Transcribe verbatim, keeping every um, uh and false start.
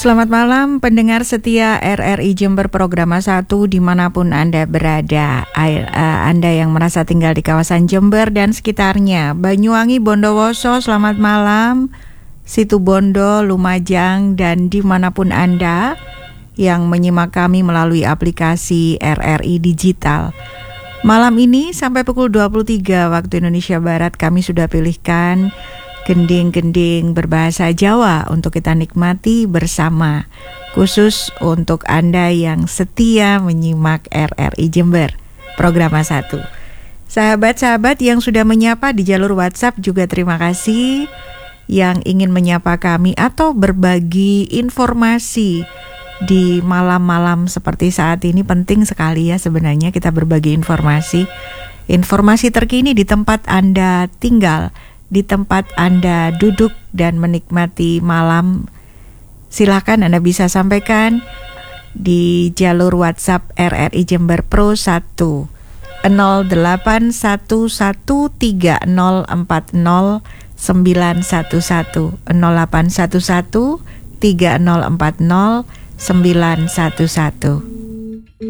Selamat malam pendengar setia R R I Jember Programa satu dimanapun Anda berada. Anda yang merasa tinggal di kawasan Jember dan sekitarnya, Banyuwangi, Bondowoso, selamat malam. Situbondo, Lumajang, dan dimanapun Anda yang menyimak kami melalui aplikasi R R I Digital. Malam ini sampai pukul dua puluh tiga waktu Indonesia Barat kami sudah pilihkan gending-gending berbahasa Jawa untuk kita nikmati bersama, khusus untuk Anda yang setia menyimak R R I Jember Programa satu. Sahabat-sahabat yang sudah menyapa di jalur WhatsApp juga terima kasih. Yang ingin menyapa kami atau berbagi informasi di malam-malam seperti saat ini, penting sekali ya sebenarnya kita berbagi informasi. Informasi terkini di tempat Anda tinggal, di tempat Anda duduk dan menikmati malam. Silakan Anda bisa sampaikan di jalur WhatsApp R R I Jember Pro satu nol delapan satu satu tiga nol empat nol sembilan satu satu nol delapan satu satu tiga nol empat nol sembilan satu satu.